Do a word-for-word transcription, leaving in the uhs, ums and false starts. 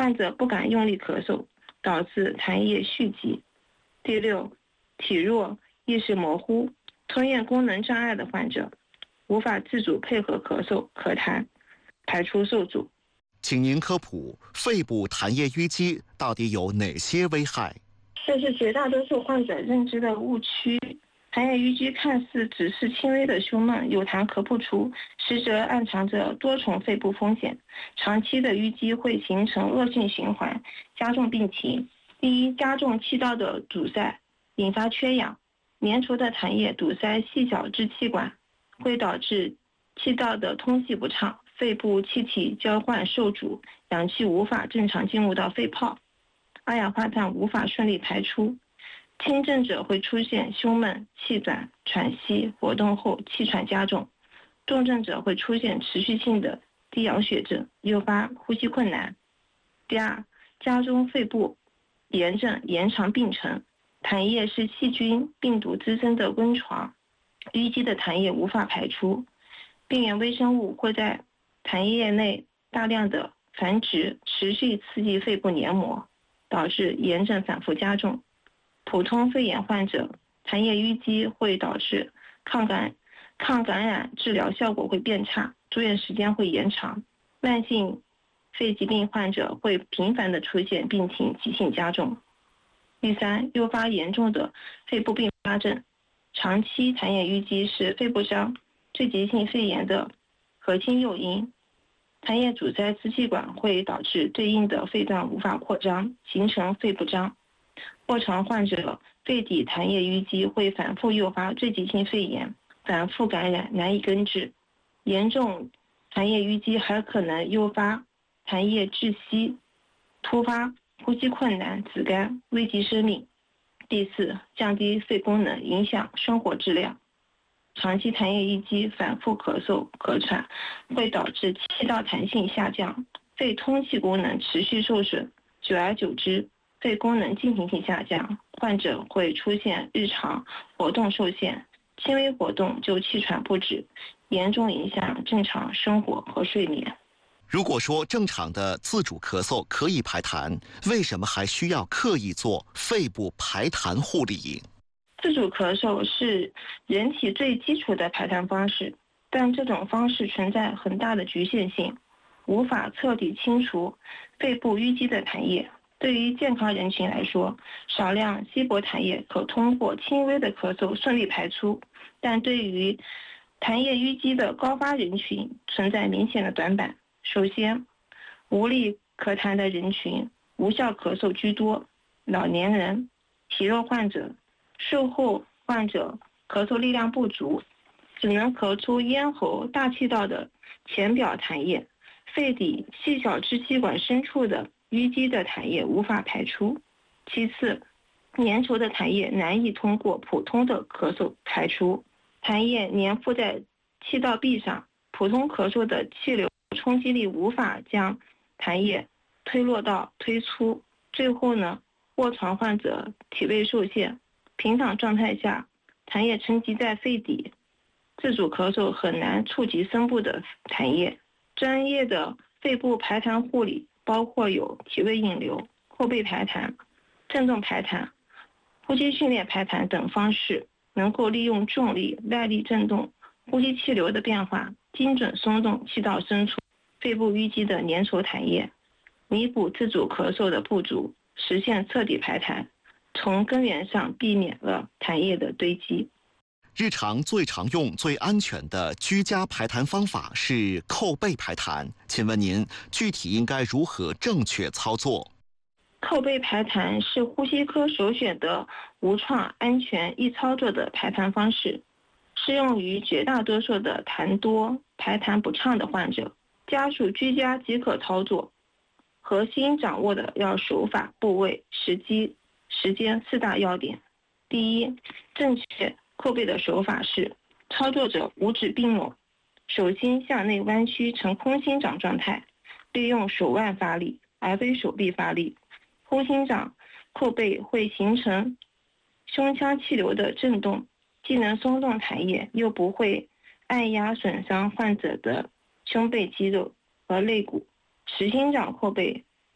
患者不敢用力咳嗽，导致痰液蓄积。第六，体弱、意识模糊、吞咽功能障碍的患者，无法自主配合咳嗽、咳痰，排出受阻。 请您科普肺部痰液淤积到底有哪些危害？ 这是绝大多数患者认知的误区。痰液淤积看似只是轻微的胸闷，有痰咳不出，实则暗藏着多重肺部风险。长期的淤积会形成恶性循环，加重病情。第一，加重气道的阻塞，引发缺氧。粘稠的痰液堵塞细小支气管，会导致气道的通气不畅，肺部气体交换受阻，氧气无法正常进入到肺泡，二氧化碳无法顺利排出。轻症者会出现胸闷、气短、喘息，活动后气喘加重；重症者会出现持续性的低氧血症，诱发呼吸困难。第二，加重肺部炎症，延长病程。痰液是细菌、病毒滋生的温床，淤积的痰液无法排出，病原微生物会在痰液内大量的繁殖，持续刺激肺部黏膜，导致炎症反复加重。普通肺炎患者，痰液淤积会导致抗感抗感染治疗效果会变差，住院时间会延长。慢性肺疾病患者会频繁的出现病情急性加重。第三，诱发严重的肺部并发症。长期痰液淤积是肺部上最急性肺炎的核心诱因。痰液阻塞支气管会导致对应的肺段无法扩张，形成肺不张。卧床患者肺底痰液淤积会反复诱发最急性肺炎，反复感染难以根治。严重痰液淤积还可能诱发痰液窒息，突发呼吸困难、紫绀，危及生命。第四，降低肺功能，影响生活质量。长期痰液淤积、反复咳嗽、咳喘，会导致气道弹性下降，肺通气功能持续受损，久而久之，肺功能进行性下降，患者会出现日常活动受限，轻微活动就气喘不止，严重影响正常生活和睡眠。 如果说正常的自主咳嗽可以排痰，为什么还需要刻意做肺部排痰护理？ 自主咳嗽是人体最基础的排痰方式，但这种方式存在很大的局限性，无法彻底清除肺部淤积的痰液。对于健康人群来说，少量稀薄痰液可通过轻微的咳嗽顺利排出，但对于痰液淤积的高发人群存在明显的短板。首先，无力咳痰的人群，无效咳嗽居多，老年人、体弱患者、术后患者咳嗽力量不足，只能咳出咽喉、大气道的浅表痰液，肺底细小支气管深处的淤积的痰液无法排出。其次，粘稠的痰液难以通过普通的咳嗽排出，痰液粘附在气道壁上，普通咳嗽的气流冲击力无法将痰液推落到推出。最后呢，卧床患者体位受限，平躺状态下痰液沉积在肺底，自主咳嗽很难触及深部的痰液。专业的肺部排痰护理包括有体位引流、后背排痰、振动排痰、呼吸训练排痰等方式，能够利用重力、耐力振动、呼吸气流的变化，精准松动气道深处肺部淤积的粘稠痰液，弥补自主咳嗽的不足，实现彻底排痰，从根源上避免了痰液的堆积。 日常最常用、最安全的居家排痰方法是扣背排痰，请问您具体应该如何正确操作？ 扣背排痰是呼吸科首选的无创、安全、易操作的排痰方式，适用于绝大多数的痰多、排痰不畅的患者，家属居家即可操作。核心掌握的要手法、部位、时机、时间四大要点。第一，正确扣背的手法是：操作者五指并拢，手心向内弯曲呈空心掌状态，利用手腕发力，而非手臂发力。空心掌扣背会形成胸腔气流的震动，既能松动痰液，又不会按压损伤患者的胸背肌肉和肋骨。实心掌扣背